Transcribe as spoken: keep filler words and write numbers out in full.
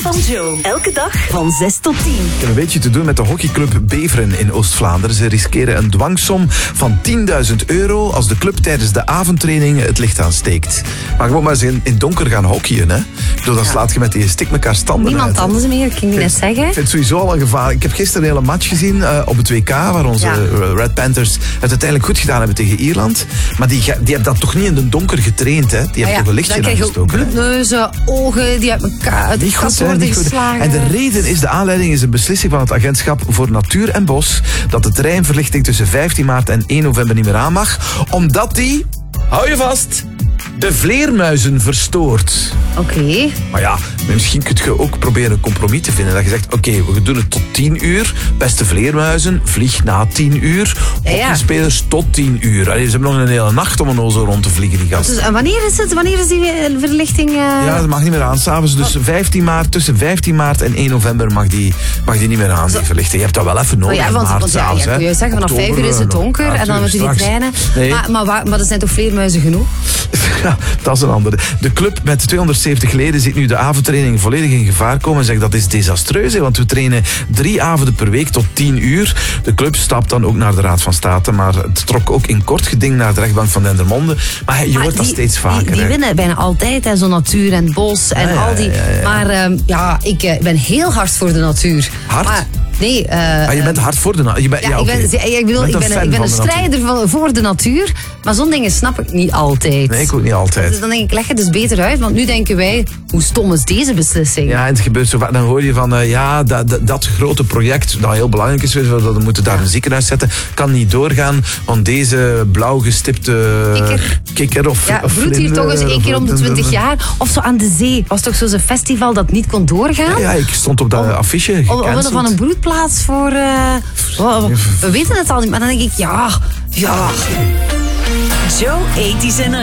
van Joe. Elke dag van zes tot tien. Ik heb een beetje te doen met de hockeyclub Beveren in Oost-Vlaanderen. Ze riskeren een dwangsom van tienduizend euro als de club tijdens de avondtraining het licht aansteekt. Maar gewoon maar eens in, in donker gaan hockeyen, hè. Ik bedoel, dan slaat je met die stik elkaar standen Niemand uit. anders meer, ik ging je net zeggen. Ik vind het sowieso al een gevaar. Ik heb gisteren een hele match gezien uh, op het W K, waar onze Ja. Red Panthers het uiteindelijk goed gedaan hebben tegen Ierland. Maar die, die hebben dat toch niet in de donker getraind, hè. Die hebben Ah ja, toch een lichtje dan krijg je ook aangestoken. hè. bloedneuzen, ogen die uit elkaar uit de Niet goed, kast hè, worden niet goed. geslagen. En de reden is, de aanleiding is een beslissing van het agentschap voor Natuur en Bos dat de terreinverlichting tussen vijftien maart en één november niet meer aan mag, omdat die, hou je vast, de vleermuizen verstoort. Oké. Okay. Maar ja, misschien kun je ook proberen een compromis te vinden. Dat je zegt, oké, okay, we doen het tot tien uur. Beste vleermuizen, vlieg na tien uur. Ja, ja. Hockeyspelers tot tien uur. Allee, ze hebben nog een hele nacht om een ozo rond te vliegen, die gasten. Dus, en wanneer is het? Wanneer is die verlichting? Uh... Ja, dat mag niet meer aan. S'avonds dus vijftien maart, tussen vijftien maart en één november mag die, mag die niet meer aan, die verlichting. Je hebt dat wel even nodig. Oh ja, want, maart, want ja, zelfs, je kunt zeggen, vanaf Oktober, vijf uur is het donker ja, en dan moeten die straks. treinen. Nee. Maar, maar, waar, maar er zijn toch vleermuizen genoeg? Ja, dat is een andere. De club met tweehonderdzeventig leden ziet nu de avondtraining volledig in gevaar komen en zegt dat is desastreus, hè, want we trainen drie avonden per week tot tien uur. De club stapt dan ook naar de Raad van State, maar het trok ook in kort geding naar de rechtbank van Dendermonde. Maar je maar hoort die, dat steeds vaker. Die, die hè. winnen bijna altijd, hè, zo natuur en bos en Ja, ja, al die. ja, ja, ja. Maar um, ja, ik uh, ben heel hard voor de natuur. Hard? Maar, nee. Uh, ah, je bent hard voor de natuur. Ja, ja, okay. ik ben, ik bedoel, Bent ik een ben, fan ik ben van een de natuur. strijder van, voor de natuur, maar zo'n dingen snap ik niet altijd. Nee, ik ook niet altijd. Dus dan denk ik, leg het dus beter uit, want nu denken wij, hoe stom is deze beslissing? Ja, en het gebeurt zo vaak. Dan hoor je van, uh, ja, dat, dat, dat grote project, dat heel belangrijk is, we moeten daar een ziekenhuis zetten, kan niet doorgaan, want deze blauw gestipte Kikker, kikker of ja, of broedt hier toch eens één keer om de twintig jaar. Of zo aan de zee. Was toch zo'n festival dat niet kon doorgaan? Ja, ja, ik stond op dat Om- affiche Om- Omwille gecanceld. van een broedplaats voor... Uh, oh, we weten het al niet, maar dan denk ik, ja, ja. Joe, ethisch en